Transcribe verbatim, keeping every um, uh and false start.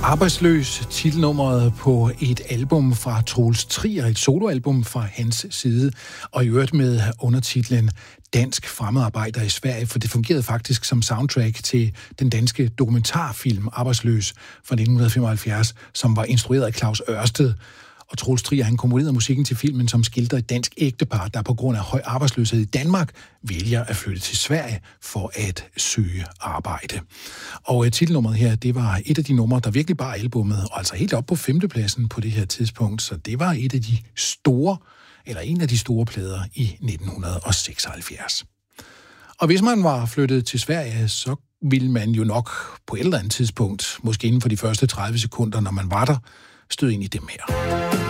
Arbejdsløs, titelnummeret på et album fra Troels Trier, et soloalbum fra hans side, og i øvrigt med undertitlen Dansk Fremmedarbejder i Sverige, for det fungerede faktisk som soundtrack til den danske dokumentarfilm Arbejdsløs fra nitten femoghalvfjerds, som var instrueret af Claus Ørsted. Og Troels Trier, han komponerede musikken til filmen, som skildrer et dansk ægtepar, der på grund af høj arbejdsløshed i Danmark vælger at flytte til Sverige for at søge arbejde. Og uh, titelnummeret her, det var et af de numre, der virkelig bar albummet, og altså helt op på femtepladsen på det her tidspunkt. Så det var et af de store, eller en af de store plader i nitten seksoghalvfjerds. Og hvis man var flyttet til Sverige, så ville man jo nok på et eller andet tidspunkt, måske inden for de første tredive sekunder, når man var der, støde ind i dem her.